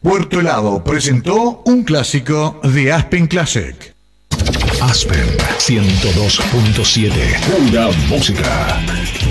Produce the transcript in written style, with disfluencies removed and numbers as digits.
Puerto Helado presentó un clásico de Aspen Classic. Aspen 102.7. Pura música.